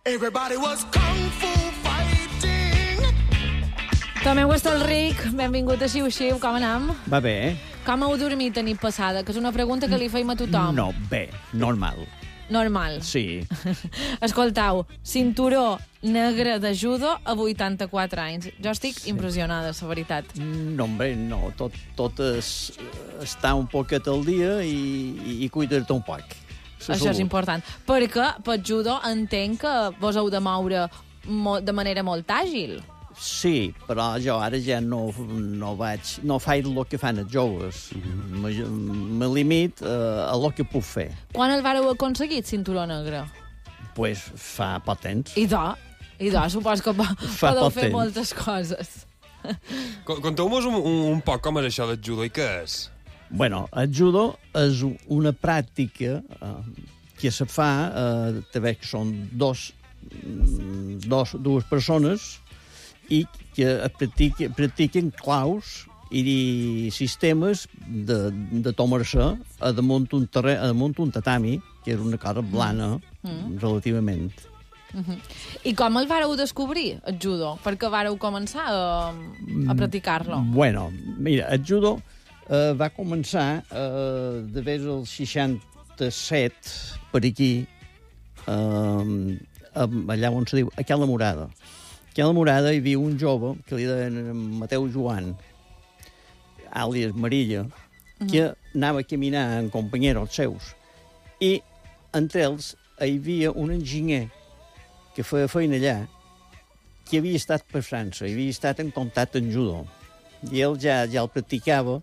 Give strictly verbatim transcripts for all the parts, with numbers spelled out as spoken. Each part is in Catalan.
Everybody was kung fu fighting. Tomeu Estelric, benvingut a Xiu-Xiu, com anem? Va bé, eh? Com heu dormit la nit passada? Que és una pregunta que li feim a tothom. No, bé, normal. Normal. Sí. Escoltau, cinturó negre de judo a vuitanta-quatre anys. Jo estic sí. impressionada, la veritat. No, hombre, no. Tot, tot és estar un poquet al dia i, i, i cuidar-te un poc. La Això salut. és important. Perquè per judo entenc que vos heu de moure mo de manera molt àgil. Sí, però jo ara ja no, no vaig... No faig el que fan els joves. Mm-hmm. Me limit uh, a el que puc fer. Quan el vareu aconseguir, cinturó negre? Pues fa poc temps. I do, i do, supos que po Fa podeu poc fer temps. moltes coses. Conteu-nos un, un, un poc com és això del judo i què és. Bueno, el judo és una pràctica uh, que se fa, uh, també que són dos, dos, dues persones i que practiquen, practiquen claus i sistemes de, de tomar-se a damunt un, terreny, a damunt un tatami, que era una cosa blana, mm. relativament. Uh-huh. I com el vareu descobrir, el judo? Perquè vareu començar a, a practicar-lo? Bueno, mira, el judo eh, va començar eh, de vés el seixanta-set, per aquí, eh, allà on se diu, a Cala Morada. A Cala Morada hi havia un jove que li deien Mateu Joan, àlies Marilla, que uh -huh. anava a caminar en companyeros seus. I entre ells hi havia un enginyer que feia feina allà, que havia estat per França, i havia estat en contacte amb judo. I ell ja, ja el practicava,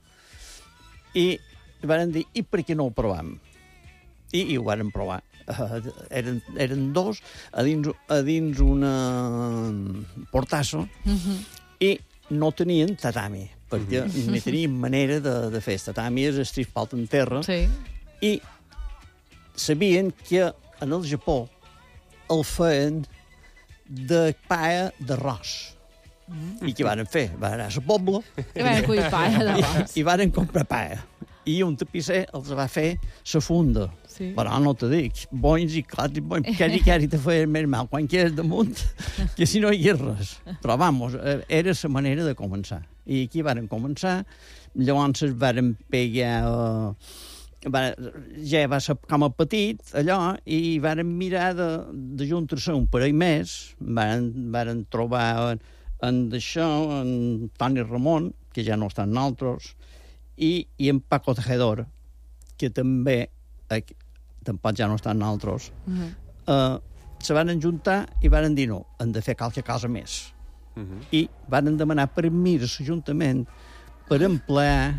i van dir, i per què no ho provam? I, i ho van provar. Uh, eren, eren dos a dins, a dins una portasso uh-huh. i no tenien tatami, perquè uh-huh. ni tenien manera de, de fer. Tatami és estripalt en terra, sí. I sabien que en el Japó el feien de paella d'arròs. Mm. I què van fer? Van anar a la pobla i van cuir paella d'arròs. I, i van comprar paella. I un tapisser els va fer la funda. Sí. Però no te dic, bons i clars, quasi, quasi te feien més mal quan quedes damunt, que si no hi hagués res. Però, vamos, era la manera de començar. I aquí varen començar, llavors varen pegar... Uh, va, ja va ser com a petit, allò, i varen mirar de, de juntar-se un parell més, varen, varen trobar en, en d'això, en Toni Ramon, que ja no estan nosaltres, i, i en Paco Tejedor, que també, eh, tampoc ja no estan nosaltres, uh-huh. eh, se van juntar i van dir no, han de fer qualque cosa més. Uh-huh. I van demanar permís a l'Ajuntament per emplear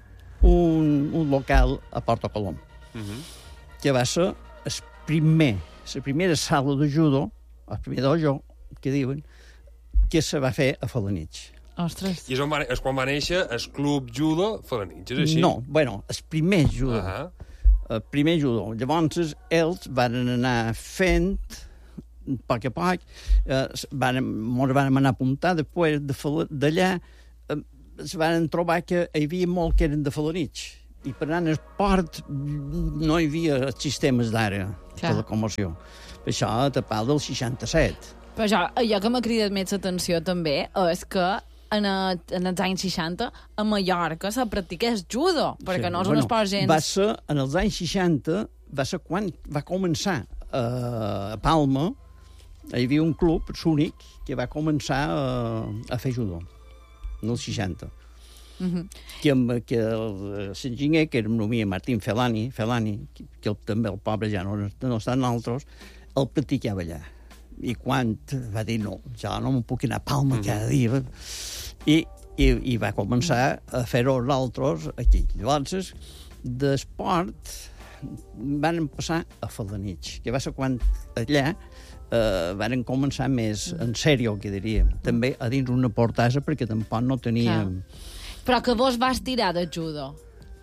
un, un local a Porto Colom, uh-huh. que va ser el primer, la primera sala de judo, el primer dojo, que diuen, que se va fer a Felanitx. Ostres. I és, on va, és quan va néixer el Club Judo Felanitx, és així? No, bueno, el primer judo. Uh -huh. El primer judo. Llavors, ells van anar fent, a poc a poc, eh, van, ens van anar a apuntar, després d'allà eh, es van trobar que hi havia molt que eren de Felanitx. I per anar al port no hi havia sistemes d'ara de locomoció. Per això, a tapar del seixanta-set. Però això, allò que m'ha cridat més l'atenció també és que en, a, en els anys seixanta a Mallorca se practiqués judo, perquè sí, no és bueno, un esport gens... Va ser, en els anys seixanta, va ser quan va començar uh, a Palma, hi havia un club, l'únic, que va començar uh, a fer judo, en els seixanta. Uh-huh. Que, que l'enginyer, que era només Martín Felani, Felani que, que el, també el pobre ja no, no està en altres, el practicava allà. I quan va dir no, ja no m'ho puc anar a Palma uh-huh. cada dia, i, i, i va començar a fer-ho l'altres aquí. Llavors, d'esport van passar a Felanitx, que va ser quan allà eh, van començar més en sèrio, que diríem. També a dins una portassa, perquè tampoc no teníem... Clar. Però que vos vas tirar de judo?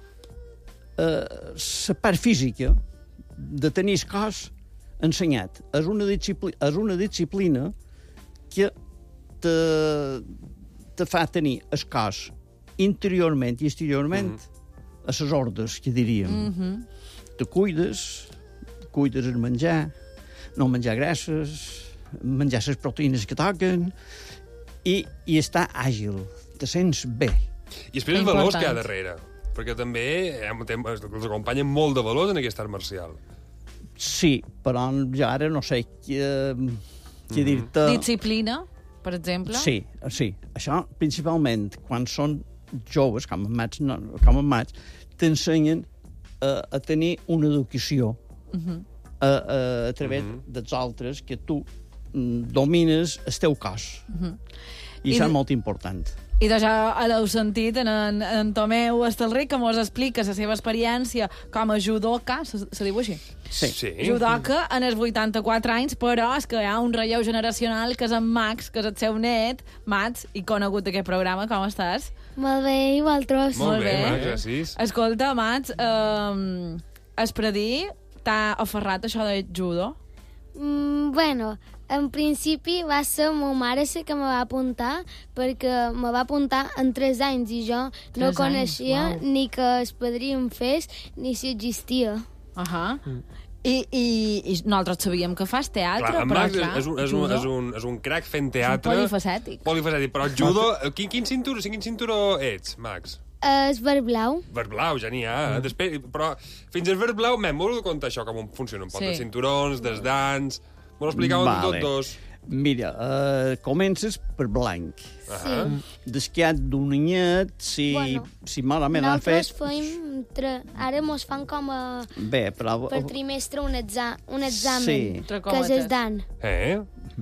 La uh, part física de tenir el cos ensenyat. És una disciplina, és una disciplina que te, te fa tenir el cos interiorment i exteriorment uh-huh. a les ordres, que diríem. Uh-huh. Te cuides, cuides el menjar, no menjar grasses, menjar les proteïnes que toquen i, i estar àgil, te sents bé. I després els valors que hi ha darrere, perquè també eh, els acompanyen molt de valors en aquest art marcial. Sí, però jo ara no sé què, què dir-te... Disciplina, per exemple? Sí, sí. Això, principalment, quan són joves, com en Mats, no, com en Mats t'ensenyen a, a tenir una educació uh -huh. a, a, a través uh -huh. dels altres, que tu mm, domines el teu cos. Uh -huh. I, I això és molt important. I doncs ja l'heu sentit en, en, en Tomeu Estelric, que mos explica la seva experiència com a judoka, se, se diu així? Sí. sí. Judoka en els vuitanta-quatre anys, però és que hi ha un relleu generacional que és en Max, que és el seu net. Mats, i conegut d'aquest programa, com estàs? Molt bé, i vosaltres? Molt, Molt bé, bé. Max, gràcies. Escolta, Mats, eh, Espredí t'ha aferrat això de judo? Mm, bueno, en principi va ser ma mare la que me va apuntar, perquè me va apuntar en tres anys i jo no coneixia anys, wow. ni que el padrí em fes ni si existia. Uh -huh. mm. I, i, I nosaltres sabíem que fas teatre, clar, però Max clar, és un, és, un, és, un, és un crac fent teatre. És un polifacètic. Polifacètic, però judo... Quin, quin, cinturó, quin cinturó ets, Max? És verd blau. Verd blau, ja n'hi ha. Mm. Després, però fins al verd blau, m'he molt de contar això, com funciona un poc. Sí. Els cinturons, dels dans... M'ho explicàveu vale. Tots dos. Mira, uh, comences per blanc. Uh -huh. Sí. Desquiat d'un anyet, si, bueno, si malament han fet... Nosaltres feim... Tre... Ara mos fan com a... Bé, però... Per trimestre un, exa... un examen, sí. que és el Dan. Eh?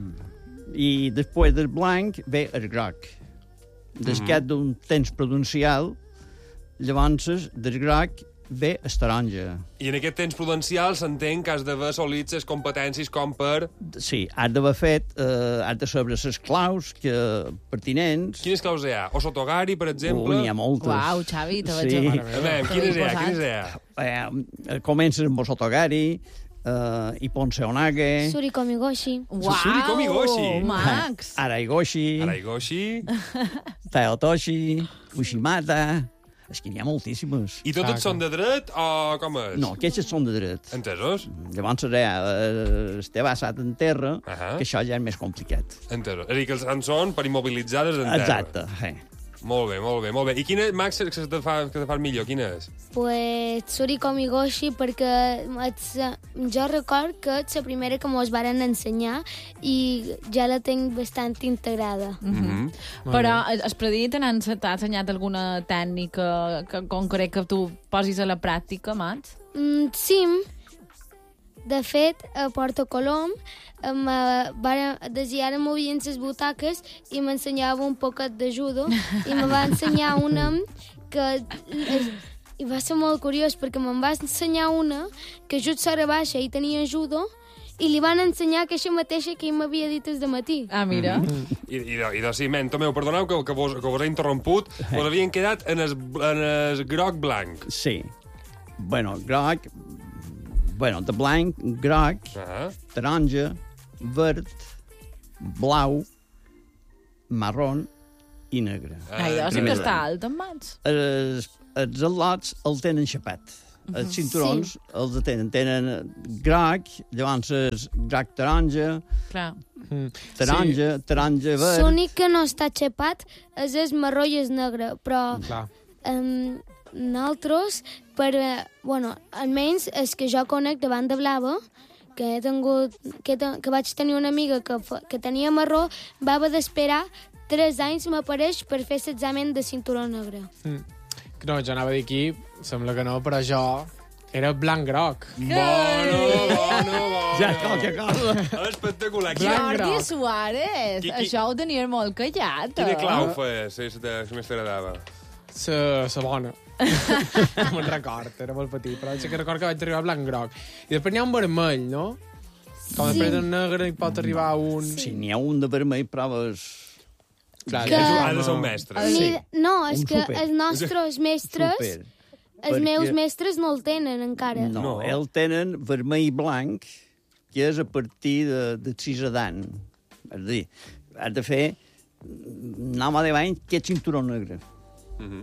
I després del blanc ve el groc. Desquiat mm -hmm. d'un temps prudencial, llavors del groc ve el taronja. I en aquest temps prudencial s'entén que has d'haver assolit les competències com per... Sí, has d'haver fet, eh, has de saber les claus que, pertinents. Quines claus hi ha? Osotogari, per exemple? Uh, n'hi ha moltes. Uau, Xavi, te veig sí. a A veure, quines hi ha? Quines hi ha? Eh, comences amb Osotogari, uh, Ippon Seonage... Surikomigoshi. Uau, Surikomigoshi. Max! Araigoshi... Araigoshi... Taotoshi... Ushimata... És que n'hi ha moltíssimes. I totes són de dret o com és? No, aquestes són de dret. Entesos? Llavors, eh, estar basat en terra, uh -huh. que això ja és més complicat. Entesos. És a dir, que els grans són per immobilitzades en terra. Exacte, sí. Molt bé, molt bé, molt bé. I quina, Max, que te fa, que te fa millor, quina és? Pues Surikomigoshi, perquè ets, jo record que és la primera que mos varen ensenyar i ja la tinc bastant integrada. Mm -hmm. Però Espredí t'ha ensenyat alguna tècnica que concret que tu posis a la pràctica, Mats? Mm, sí. De fet, a Porto Colom ara movien les butaques i m'ensenyava un poquet de judo i me va ensenyar una que i va ser molt curiós perquè me'n va ensenyar una que just s'era baixa i tenia judo i li van ensenyar aquesta mateixa que ell m'havia dit des de matí. Ah, mira. Mm. I, i, i de ciment, Tomeu, perdoneu que, que, vos, que vos he interromput, vos havien quedat en el, en el groc blanc. Sí. Bueno, groc... Bueno, de blanc, groc, uh -huh. taronja, verd, blau, marró i negre. Ah, jo sí que està alt, en Mats. Els, els al·lots el tenen xapat. Els cinturons sí. els tenen, tenen groc, llavors és groc taronja, clar. taronja, sí. taronja verd... L'únic que no està xapat és el marró i el negre, però... Clar. Um, nosaltres, per, bueno, almenys els que jo conec de banda blava, que he tingut, que, que vaig tenir una amiga que, que tenia marró, va haver d'esperar tres anys, m'apareix, per fer l'examen de cinturó negre. Mm. No, jo anava a dir aquí, sembla que no, però jo era blanc-groc. Bueno, bueno, bueno. Ja és qualque cosa. Espectacular. Jordi Suárez, qui, qui... això ho tenia molt callat. Quina clau fes, si més t'agradava? La, la bona. No me'n record, era molt petit, però sí que record que vaig arribar a blanc-groc. I després n'hi ha un vermell, no? Com sí. després d'un negre hi pot arribar un... Sí, sí n'hi ha un de vermell, proves... Clar, que... Ha de ser un mestre. Sí. No, és un que super. Els nostres mestres, super. els perquè... meus mestres no el tenen encara. No, no, el tenen vermell i blanc, que és a partir de, de sis d'any. És a dir, has de fer, no m'ha de bany, que és cinturó negre. Mhm.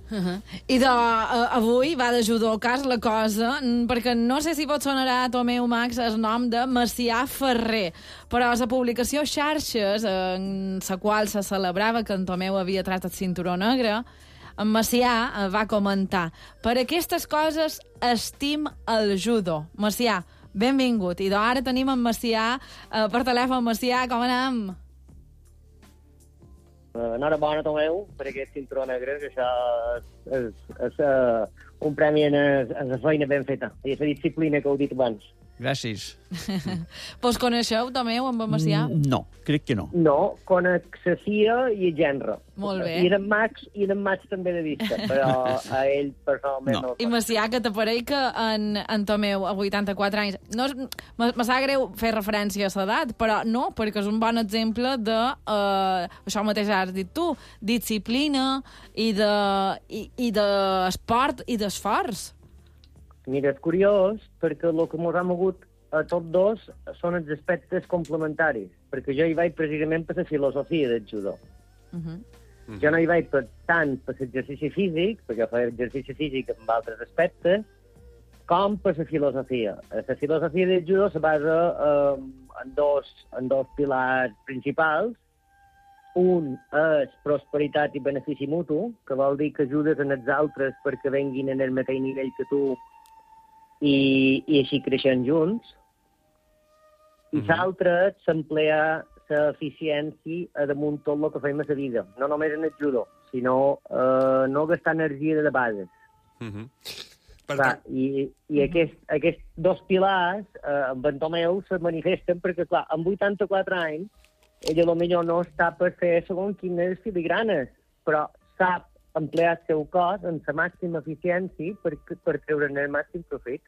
Uh -huh. I de, uh, avui va de judocas la cosa, perquè no sé si pot sonar a Tomeu Max el nom de Macià Ferrer, però la publicació xarxes en la qual se celebrava que en Tomeu havia tret el cinturó negre, en Macià va comentar: per aquestes coses estim el judo. Macià, benvingut. I ara tenim en Macià uh, per telèfon. Macià, com anem? Uh, enhorabona, Tomeu, per aquest cinturó negre, que això és, és, és uh, un premi en, en la feina ben feta. I és la disciplina que heu dit abans. Gràcies. Vos coneixeu, Tomeu, amb en Macià? No, crec que no. No, conec la Cia i el Genra. Molt bé. I en Max, i en Max també de vista, però a ell personalment no. no I Macià, que t'apareix que en, en Tomeu, a vuitanta-quatre anys, no és, me, me sap greu fer referència a l'edat, però no, perquè és un bon exemple de, uh, això mateix has dit tu, disciplina i de, i, i d'esport i d'esforç. Mira, és curiós, perquè el que ens ha mogut a tots dos són els aspectes complementaris, perquè jo hi vaig precisament per la filosofia del judo. Uh -huh. Mm-hmm. Jo no hi vaig per, tant per l'exercici físic, perquè jo feia exercici físic amb altres aspectes, com per la filosofia. La filosofia del judo se basa eh, en, dos, en dos pilars principals. Un és prosperitat i benefici mutu, que vol dir que ajudes en els altres perquè venguin en el mateix nivell que tu i, i així creixen junts. I Mhm. l'altre és s'emplear l'eficiència a damunt tot el que fem a la vida. No només en el judo, sinó eh, no gastar energia de bases. Mhm. Per Clar, tant, I i aquest, aquests dos pilars, eh, amb en Tomeu, se manifesten perquè, clar, amb vuitanta-quatre anys, ell potser no està per fer segons quines filigranes, però sap emplear el seu cos en la màxima eficiència per, per treure'n el màxim profit.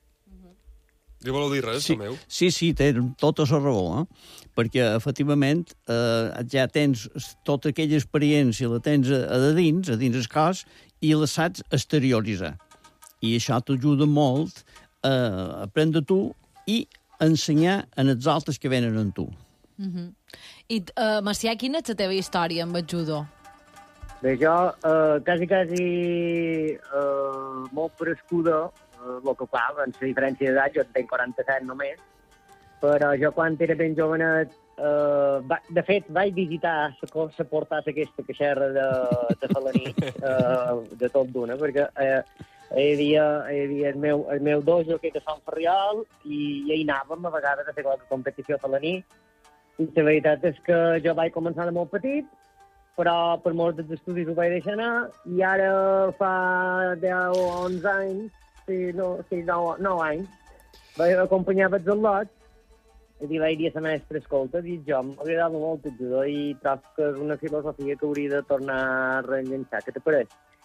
li voleu dir res, Sí, Tomeu? sí, sí, té tota la raó, eh? Perquè, efectivament, eh, ja tens tota aquella experiència, la tens a, a dins, a dins el cos, i la saps exterioritzar. I això t'ajuda molt a aprendre tu i ensenyar en els altres que venen en tu. Uh -huh. I, uh, Macià, quina és la teva història amb el judo? Bé, jo, eh, quasi, quasi, eh, molt prescuda, eh, el que clar, en la diferència d'edat, jo en tenc quaranta-set només, però jo quan era ben jovenet, eh, va, de fet, vaig visitar la portassa aquesta que xerra de, de Falaní, eh, de tot d'una, perquè eh, hi havia, hi havia el, meu, el meu dojo, que era Sant Ferriol, i, i hi anàvem a vegades a fer qualque competició a Falaní, i la veritat és que jo vaig començar de molt petit, però per molts dels estudis ho vaig deixar anar, i ara fa deu o onze anys, sí, no, sí, nou, nou anys, vaig acompanyar els al·lots, i vaig dir a la mestra, escolta, dic jo, m'agradava molt el judo i trobo que és una filosofia que hauria de tornar a reenganxar, què te pareix?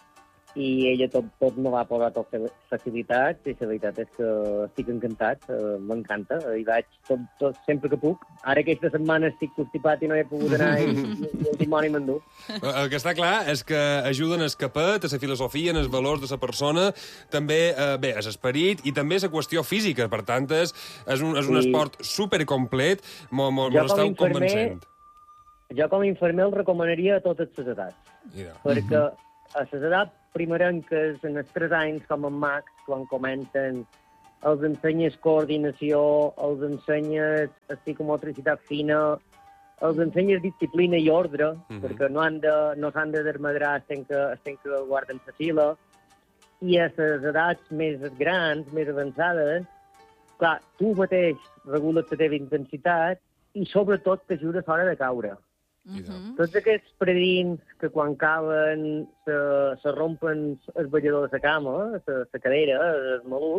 I ella tot, tot me va posar tot facilitats, i la veritat és que estic encantat, eh, m'encanta, i vaig tot, tot, sempre que puc. Ara aquesta setmana estic constipat i no he pogut anar i, i el dimoni m'endú. El que està clar és que ajuden a escapar a la filosofia, en els valors de la persona, també, eh, bé, a l'esperit i també a la qüestió física. Per tant, és, és, un, és un Sí. esport supercomplet, m'ho Jo com esteu a infermer- convencent. Jo com a infermer el recomanaria a totes les edats, Mira. perquè a les edats primerenques, en els tres anys, com en Max, quan comenten, els ensenyes coordinació, els ensenyes psicomotricitat fina, els ensenyes disciplina i ordre, Mhm. perquè no han de, no s'han de desmadrar, estem que, estem que guarden la fila, i a les edats més grans, més avançades, clar, tu mateix regules la teva intensitat i sobretot t'ajudes a l'hora de caure. Uh -huh. Tots aquests predins que quan cauen se, se rompen el ballador de la cama, la cadera, el maluc,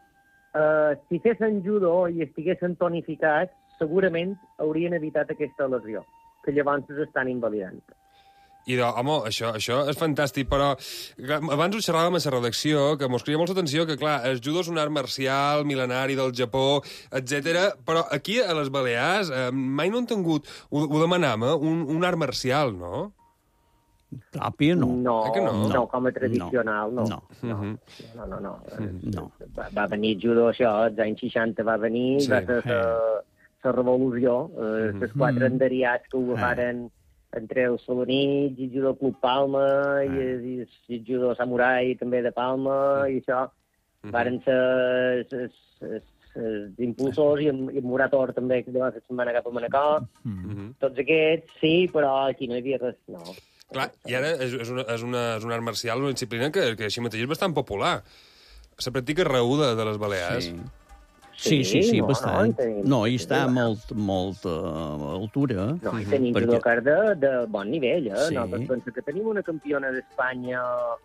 eh, si fessin judo i estiguessin tonificats, segurament haurien evitat aquesta lesió, que llavors estan invalidant. I, de, home, això, això és fantàstic, però clar, abans ho xerràvem a la redacció, que mos cria molta atenció que, clar, el judo és un art marcial, mil·lenari del Japó, etcètera. Però aquí, a les Balears, eh, mai no han tingut, ho, ho demanam, eh, un, un art marcial, no? Pròpia, no. No, Eh que no? no, com a tradicional, no. No. No, Mhm. no, no. no. No. Va, va venir judo, això, als anys seixanta va venir, Sí. va ser la, la revolució, eh, els quatre enderiats que ho agafaren entre els Solanits i el Judo Club Palma ah. i, i, i el Judo Samurai també de Palma mm. i això. Mm -hmm. Varen ser els impulsors i el, i el Murator també, que va fer setmana cap a Manacor. Mm -hmm. Tots aquests, sí, però aquí no hi havia res, no. Clar, i ara és, és, una, és, una, és una art marcial, una disciplina que, que així mateix és bastant popular. Se practica arreu de, de les Balears. Sí. Sí, sí, sí, no, bastant. No, tenim, no, hi està a molt, molt uh, altura. No, i tenim perquè... judocars de, de bon nivell, eh? Sí. Nosaltres pensem que tenim una campiona d'Espanya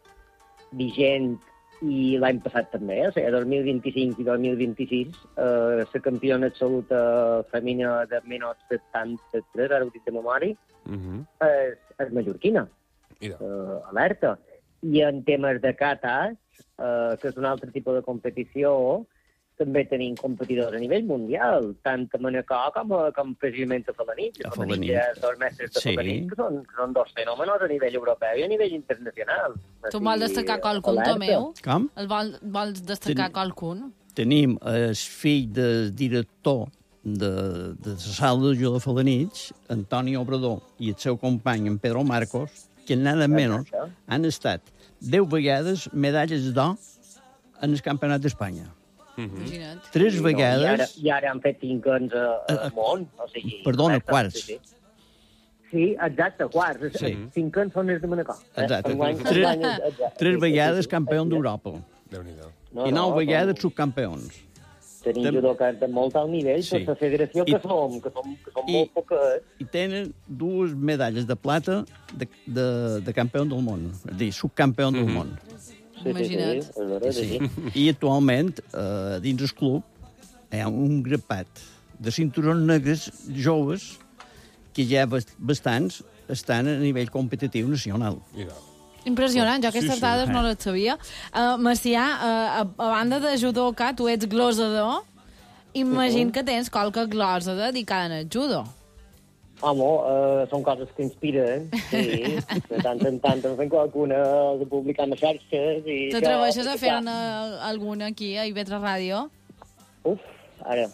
vigent i l'any passat també, o sigui, dos mil vint-i-cinc i dos mil vint-i-sis, eh, la campiona absoluta femina de menys setanta-tres, ara ho dic de memòria, uh -huh. és, és mallorquina, uh, alerta. I en temes de katas, uh, que és un altre tipus de competició, també tenim competidors a nivell mundial, tant a Manacor com, a, com precisament a Felanitx. A Felanitx hi ha dos mestres de sí. Felanitx que són, que són dos fenòmenos a nivell europeu i a nivell internacional. Tu vols destacar qualcun, Tomeu? Com? El vol, vols destacar Ten, qualcun? Tenim el fill del director de, de la sala de judo de Felanitx, Antoni Obrador, i el seu company, en Pedro Marcos, que nada menys han estat deu vegades medalles d'or en el Campionat d'Espanya. Mm-hmm. Tres sí, vegades... No, i, ara, I ara han fet cinc anys al món. O sigui, perdona, exacte, quarts. Sí, sí. sí, exacte, quarts. Sí. Cinc anys són els de Manacor. Exacte. Eh? Tres, exacte. Tres vegades campió d'Europa. No, I nou no, vegades subcampions. Tenim Tem... judocars de molt alt nivell, sí. Per la federació que I, som, que som, que som I, molt poques. I tenen dues medalles de plata de, de, de campió del món, és a dir, subcampió mm-hmm. del món. Sí, Imagina't. Sí, sí. Sí. I actualment, eh, dins el club, hi ha un grapat de cinturons negres joves que ja bastants estan a nivell competitiu nacional. Mira. Impressionant, jo aquestes sí, sí. dades no les sabia. Uh, Macià, uh, a, a banda de judoka, tu ets glosador. Imagino uh-huh. que tens qualque glosa dedicada al judo. Home, uh, són coses que inspiren, sí. De tant en tant en fem qualcuna de publicar en les xarxes. T'atreveixes a fer alguna aquí, a I V tres Ràdio? Uf, ara.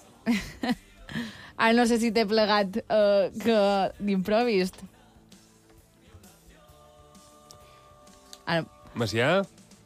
Ara no sé si t'he plegat uh, que d'improvist. Ara... Macià?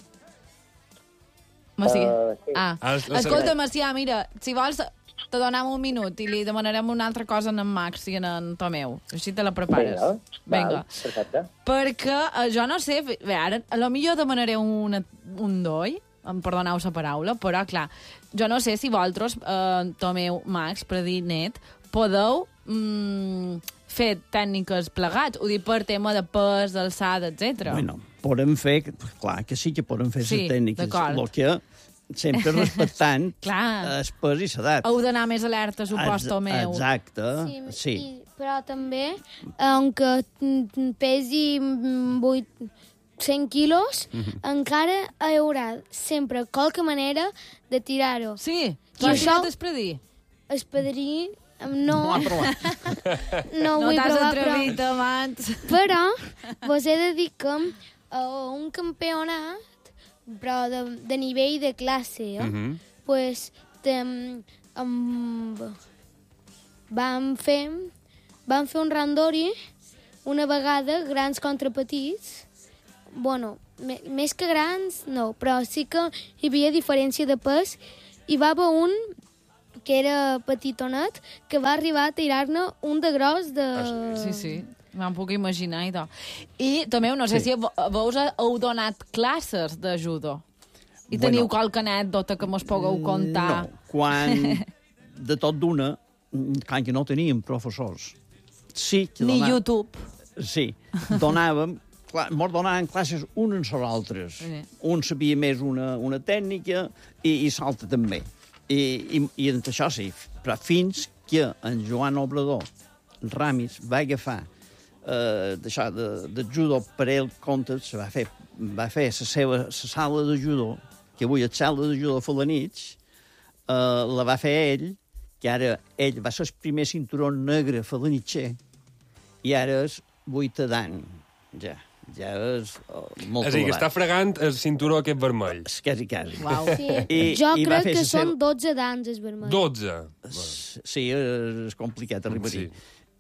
Macià. Uh, sí. Ah. ah Escolta, Macià, mira, si vols... te donem un minut i li demanarem una altra cosa en Max i en Tomeu. Així te la prepares. Vinga, Vinga. Val, perfecte. Perquè eh, jo no sé... Bé, ara, a lo millor demanaré una, un doi, em perdoneu la paraula, però, clar, jo no sé si vosaltres, eh, Tomeu, Max, per dir net, podeu mm, fer tècniques plegats, ho dic per tema de pes, d'alçada, etcètera. Bueno, podem fer... Clar que sí que podem fer sí, les tècniques. d'acord. El que sempre respectant el pes i l'edat. Heu d'anar més alerta, suposo, meu. Exacte, sí. sí. I, però també, aunque pesi vuit, cent quilos, mm-hmm. encara hi haurà sempre qualque manera de tirar-ho. Sí, tu has tirat espadrí. Espadrí, no. No ha provat. no no vull t'has provar, atrevit però... abans. Però vos he de dir que a un campionat però de, de nivell de classe, eh? Uh-huh. pues, tem, um, vam fer vam fer un randori una vegada, grans contra petits. Bueno, me, més que grans, no, però sí que hi havia diferència de pes. Hi va haver un que era petitonet, que va arribar a tirar-ne un de gros de... Sí, sí. Me'n puc imaginar, i tot. I també, no sé sí. si vos heu donat classes de judo. I bueno, teniu qualque anècdota que mos pugueu contar? No, quan de tot d'una, clar que no teníem professors. Sí que Ni donàvem, YouTube. Sí, donàvem, clar, mos donaven classes uns als altres. Sí. Un sabia més una, una tècnica i, i l'altre també. I, i, I en això sí, però fins que en Joan Obrador Ramis va agafar Uh, d'això, de, de judo per ell compte, se va fer, va fer la seva la sala de judo, que avui és sala de judo de Felanitx, uh, la va fer ell, que ara ell va ser el primer cinturó negre felanitxer, i ara és vuitè d'any, ja. Ja és uh, molt És a dir, que està fregant el cinturó aquest vermell. És quasi, quasi. Wow. Sí. I, jo i crec que són seva... dotze d'anys, el vermell. dotze? Sí, és complicat arribar-hi. Sí.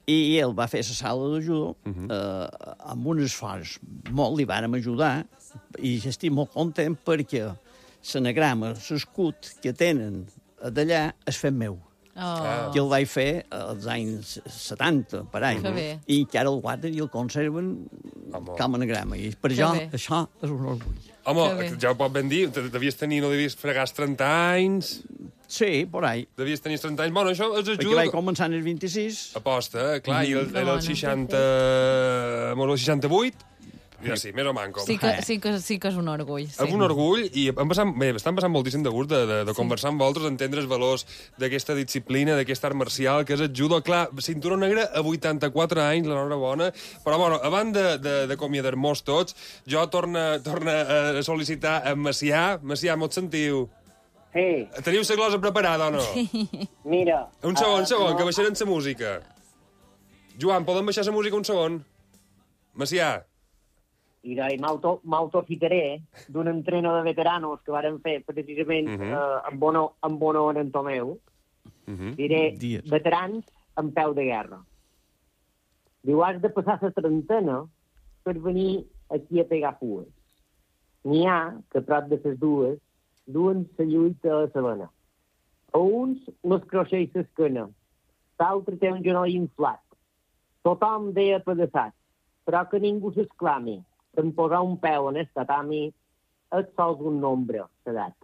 I ell va fer la sala de judo uh -huh. eh, amb un esforç molt, li vàrem ajudar, i estic molt content perquè l'anagrama, l'escut que tenen d'allà és fet meu. Oh. Que el vaig fer als anys setanta, per ahí. I encara el guarden i el conserven com a anagrama. I per jo, això és un orgull. Home, ja ho pot ben dir, devies tenir, no devies fregar trenta anys... Sí, por ahí. Devies tenir trenta anys. Bueno, això és ajuda... Perquè vaig començar en el vint-i-sis. Aposta, clar, i el, era el seixanta... el seixanta-vuit... Ja sí, més o manco. Sí que, sí que, sí que és un orgull. Sí. És un orgull i em passant, bé, estan passant moltíssim de gust de, de, de conversar sí. amb vosaltres, entendre els valors d'aquesta disciplina, d'aquest art marcial, que és el judo. Clar, cinturó negre a vuitanta-quatre anys, l'enhorabona. Però, bueno, a banda d'acomiadar-nos tots, jo torna, torna a sol·licitar a Macià. Macià, m'ho sentiu? Sí. Teniu la glosa preparada o no? Sí. Mira... Un segon, uh, segon, no. que baixarem la música. Joan, podem baixar la música un segon? Macià. Mira, i m'autoficaré d'un entreno de veteranos que varen fer precisament uh -huh. uh, amb, honor, amb honor en Tomeu. Uh -huh. Diré, Dies. veterans amb peu de guerra. Diu, has de passar la trentena per venir aquí a pegar fues. N'hi ha que prop de les dues duen la lluita a la vena. A uns les croixeix l'esquena, l'altre té un genoll inflat. Tothom deia pedaçat, però que ningú s'exclami. En posar un peu en el tatami és sols un nombre, d'edat.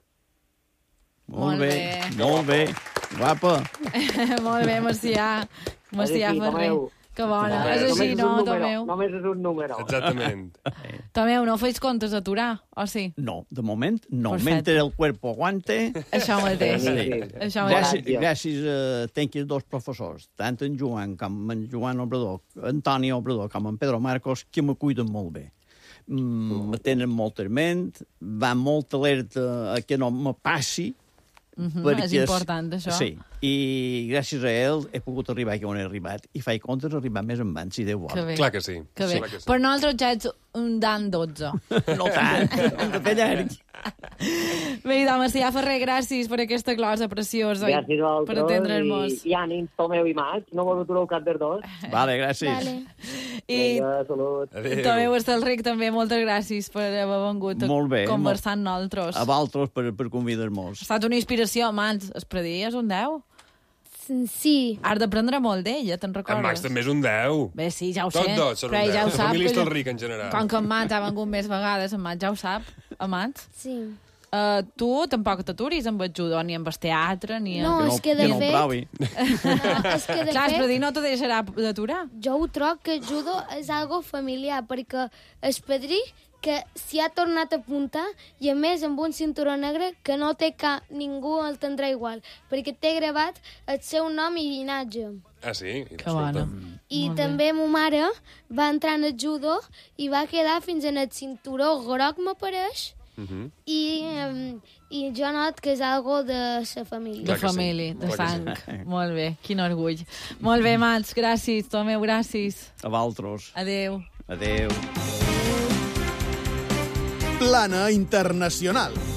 Molt bé, molt bé. Guapa. Molt bé, Macià. Macià Ferrer. Que bona. És així, no, Tomeu? Només és un número. Exactament. Tomeu, no feis comptes d'aturar, o sí? No, de moment no. Mentre el cuerpo aguante... Això mateix. Sí. Això mateix. Gràcies, gràcies a tenc dos professors, tant en Joan com en Joan Obrador, Antoni Obrador com en Pedro Marcos, que me cuiden molt bé. Mm, me tenen molt en ment, va molt alerta a que no me passi. Mm-hmm, perquè és important, això. Sí, i gràcies a ell he pogut arribar aquí on he arribat i faig comptes arribar més en van, si Déu vol. Que Clar que sí. Que bé. Sí, clar que sí. Per nosaltres ja ets un dan dotze. No tant, hem de fer llarg. Bé, idò, Macià Ferrer, gràcies per aquesta glosa preciosa. Gràcies a per atendre'ns. I, i ànims, Tomeu i Max, no vos atureu cap dels dos. Vale, gràcies. Vale. I Vinga, salut. Tomeu Estelric, també, moltes gràcies per haver vengut molt bé, a conversar amb nosaltres. A vosaltres per, per convidar-nos. Ha estat una inspiració, Mans. Es predies un deu? Sí. Has d'aprendre molt d'ella, te'n recordes? En Max també és un deu. Bé, sí, ja ho Tots sé. dos són però un ell deu. ja ho La sap. família que- Estelric, en general. Com que en Mats ha vengut més vegades, en Mats ja ho sap. En Mats? Sí. Uh, tu tampoc t'aturis amb el judo, ni amb el teatre, ni... No, amb... és que de no fet... provi. No, és que de Clar, fet... però dir no te deixarà d'aturar. Jo ho trobo que el judo és algo familiar, perquè el padrí que s'hi ha tornat a apuntar i a més amb un cinturó negre que no té cap, ningú el tindrà igual, perquè té gravat el seu nom i llinatge. Ah, sí? Que bona. I Molt també ma mare va entrar en el judo i va quedar fins en el cinturó groc, m'apareix, Uh -huh. i, um, i jo not que és algo de la família. De Clar que sí. família, de Clar que sang. sí. Molt bé, quin orgull. Molt bé, Mats, gràcies. Tomeu, gràcies. A vosaltres. Adéu. Adéu. Plana Internacional.